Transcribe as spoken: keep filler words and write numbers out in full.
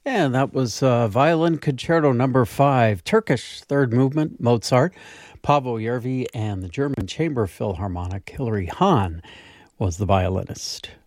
And that was uh, Violin Concerto Number Five, Turkish Third Movement, Mozart, Paavo Järvi, and the German Chamber Philharmonic, Hilary Hahn was the violinist.